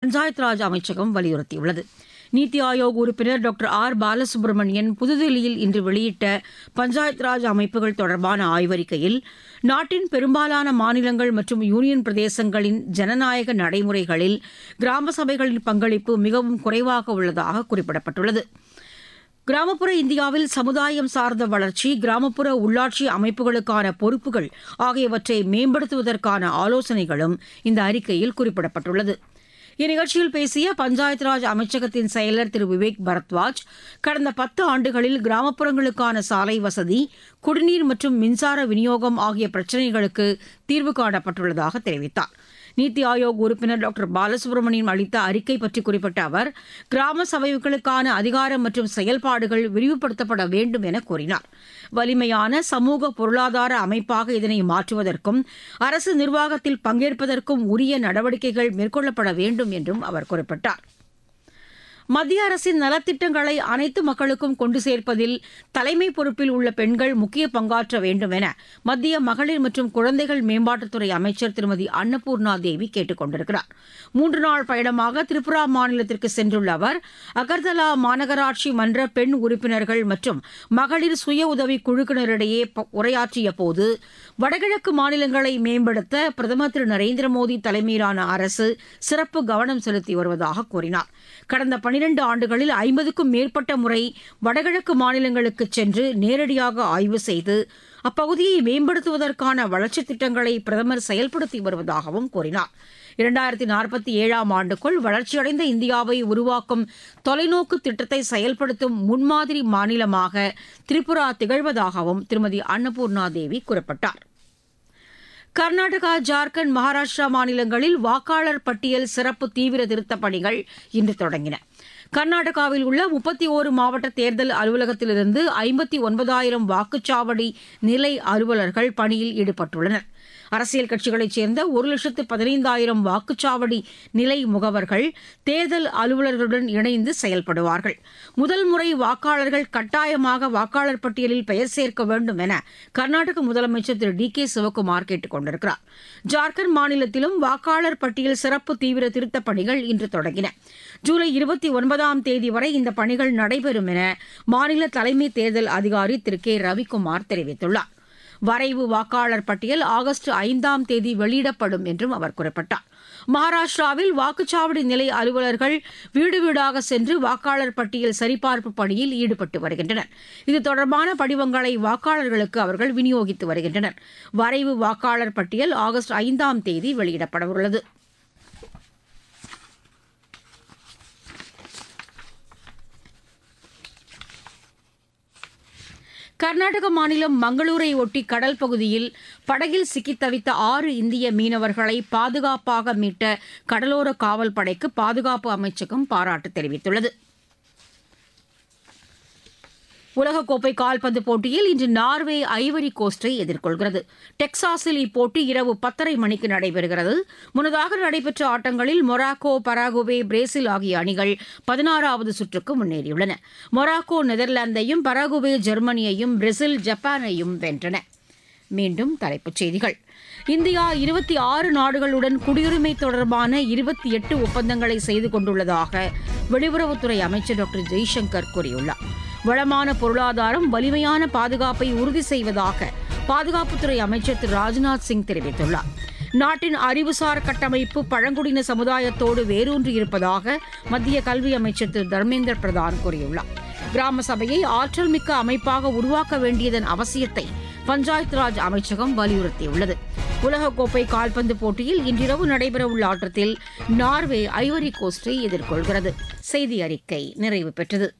பஞ்சாயத் ராஜ் அமைச்சகம் வலியுறுத்தியுள்ளது. நீத்தி ஆயோக் உறுப்பினர் டாக்டர் ஆர் பாலசுப்ரமணியன் புதுதில்லியில் இன்று வெளியிட்ட பஞ்சாயத் ராஜ் அமைப்புகள் தொடர்பான ஆய்வறிக்கையில் நாட்டின் பெரும்பாலான மாநிலங்கள் மற்றும் யூனியன் பிரதேசங்களின் ஜனநாயக நடைமுறைகளில் கிராம சபைகளின் பங்களிப்பு மிகவும் குறைவாக உள்ளதாக குறிப்பிடப்பட்டுள்ளது. கிராமப்புற இந்தியாவில் சமுதாயம் சார்ந்த வளர்ச்சி, கிராமப்புற உள்ளாட்சி அமைப்புகளுக்கான பொறுப்புகள் ஆகியவற்றை மேம்படுத்துவதற்கான ஆலோசனைகளும் இந்த அறிக்கையில் குறிப்பிடப்பட்டுள்ளது. இந்நிகழ்ச்சியில் பேசிய பஞ்சாயத் ராஜ் அமைச்சகத்தின் செயலர் திரு விவேக் பரத்வாஜ், கடந்த 10 ஆண்டுகளில் கிராமப்புறங்களுக்கான சாலை வசதி, குடிநீர் மற்றும் மின்சார விநியோகம் ஆகிய பிரச்சினைகளுக்கு தீர்வு காணப்பட்டுள்ளதாக தெரிவித்தார். நீத்தி ஆயோக் உறுப்பினர் டாக்டர் பாலசுப்ரமணியன் அளித்த அறிக்கை பற்றி குறிப்பிட்ட அவர், கிராம சபைகளுக்கான அதிகாரம் மற்றும் செயல்பாடுகள் விரிவுபடுத்தப்பட வேண்டும் என கூறினார். வலிமையான சமூக பொருளாதார அமைப்பாக இதனை மாற்றுவதற்கும் அரசு நிர்வாகத்தில் பங்கேற்பதற்கும் உரிய நடவடிக்கைகள் மேற்கொள்ளப்பட வேண்டும் என்றும் அவர் குறிப்பிட்டார். மத்திய அரசின் நலத்திட்டங்களை அனைத்து மக்களுக்கும் கொண்டு சேர்ப்பதில் தலைமை பொறுப்பில் உள்ள பெண்கள் முக்கிய பங்காற்ற வேண்டும் என மத்திய மகளிர் மற்றும் குழந்தைகள் மேம்பாட்டுத்துறை அமைச்சர் திருமதி அன்னபூர்ணா தேவி கேட்டுக் கொண்டிருக்கிறார். 3 நாள் பயணமாக திரிபுரா மாநிலத்திற்கு சென்றுள்ள அவர் அகர்தலா மாநகராட்சி மன்ற பெண் உறுப்பினர்கள் மற்றும் மகளிர் சுய உதவி குழுக்களிடையே உரையாற்றிய போது, வடகிழக்கு மாநிலங்களை மேம்படுத்த பிரதமர் திரு நரேந்திர மோடி தலைமையிலான அரசு சிறப்பு கவனம் செலுத்தி வருவதாக கூறினார். கடந்த 12 ஆண்டுகளில் 50க்கும் மேற்பட்ட முறை வடகிழக்கு மாநிலங்களுக்கு சென்று நேரடியாக ஆய்வு செய்து அப்பகுதியை மேம்படுத்துவதற்கான வளர்ச்சித் திட்டங்களை பிரதமர் செயல்படுத்தி வருவதாகவும் கூறினார். 2047ஆம் ஆண்டுக்குள் வளர்ச்சியடைந்த இந்தியாவை உருவாக்கும் தொலைநோக்கு திட்டத்தை செயல்படுத்தும் முன்மாதிரி மாநிலமாக திரிபுரா திகழ்வதாகவும் திருமதி அன்னபூர்ணா தேவி குறிப்பிட்டார். கர்நாடகா, ஜார்க்கண்ட், மகாராஷ்டிரா மாநிலங்களில் வாக்காளர் பட்டியல் சிறப்பு தீவிர திருத்தப் பணிகள் இன்று தொடங்கின. கர்நாடகாவில் உள்ள 31 மாவட்ட தேர்தல் அலுவலகத்திலிருந்து 59,000 வாக்குச்சாவடி நிலை அலுவலர்கள் பணியில் ஈடுபட்டுள்ளனர். அரசியல் கட்சிகளைச் சேர்ந்த 1,15,000 வாக்குச்சாவடி நிலை முகவர்கள் தேர்தல் அலுவலர்களுடன் இணைந்து செயல்படுவார்கள். முதல் முறை வாக்காளர்கள் கட்டாயமாக வாக்காளர் பட்டியலில் பெயர் சேர்க்க வேண்டும் என கர்நாடக முதலமைச்சர் திரு டி கே சிவக்குமார் கேட்டுக் கொண்டிருக்கிறார். ஜார்க்கண்ட் மாநிலத்திலும் வாக்காளர் பட்டியல் சிறப்பு தீவிர திருத்தப் பணிகள் இன்று தொடங்கின. ஜூலை 29ஆம் தேதி வரை இந்த பணிகள் நடைபெறும் என மாநில தலைமை தேர்தல் அதிகாரி திரு கே ரவிக்குமார் தெரிவித்துள்ளார். வரைவு வாக்காளர் பட்டியல் ஆகஸ்ட் 5ஆம் தேதி வெளியிடப்படும் என்றும் அவர் குறிப்பிட்டார். மகாராஷ்டிராவில் வாக்குச்சாவடி நிலை அலுவலர்கள் வீடு வீடாக சென்று வாக்காளர் பட்டியல் சரிபார்ப்பு பணியில் ஈடுபட்டு வருகின்றனர். இது தொடர்பான படிவங்களை வாக்காளர்களுக்கு அவர்கள் விநியோகித்து வருகின்றனர். வரைவு வாக்காளர் பட்டியல் ஆகஸ்ட் 5ஆம் தேதி வெளியிடப்படவுள்ளது. கர்நாடக மாநிலம் மங்களூரை ஒட்டி கடல் பகுதியில் படகில் சிக்கித் தவித்த 6 இந்திய மீனவர்களை பாதுகாப்பாக மீட்ட கடலோர காவல் படைக்கு பாதுகாப்பு அமைச்சகம் பாராட்டு தெரிவித்துள்ளது. உலகக்கோப்பை கால்பந்து போட்டியில் இன்று நார்வே ஐவரி கோஸ்டை எதிர்கொள்கிறது. டெக்சாஸில் இப்போட்டி இரவு 10:30 மணிக்கு நடைபெறுகிறது. முன்னதாக நடைபெற்ற ஆட்டங்களில் மொராக்கோ, பராகுவே, பிரேசில் ஆகிய அணிகள் 16வது சுற்றுக்கு முன்னேறியுள்ளன. Morocco நெதர்லாந்தையும், Paraguay ஜெர்மனியையும், Brazil ஜப்பானையும் வென்றன. மீண்டும் தலைப்புச் செய்திகள். இந்தியா 26 நாடுகளுடன் குடியுரிமை தொடர்பான 28 ஒப்பந்தங்களை செய்து கொண்டுள்ளதாக வெளியுறவுத்துறை அமைச்சர் டாக்டர் ஜெய்சங்கர் கூறியுள்ளார். வளமான பொருளாதாரம் வலிமையான பாதுகாப்பை உறுதி செய்வதாக பாதுகாப்புத்துறை அமைச்சர் திரு ராஜ்நாத் சிங் தெரிவித்துள்ளார். நாட்டின் அறிவுசார் கட்டமைப்பு பழங்குடியின சமுதாயத்தோடு வேரூன்றி இருப்பதாக மத்திய கல்வி அமைச்சர் திரு தர்மேந்திர பிரதான் கூறியுள்ளார். கிராம சபையை ஆற்றல் மிக்க அமைப்பாக உருவாக்க வேண்டியதன் அவசியத்தை பஞ்சாயத் ராஜ் அமைச்சகம் வலியுறுத்தியுள்ளது. உலகக்கோப்பை கால்பந்து போட்டியில் இன்றிரவு நடைபெறவுள்ள ஆட்டத்தில் நார்வே ஐவரி கோஸ்டை எதிர்கொள்கிறது. செய்தி அறிக்கை நிறைவு பெற்றது.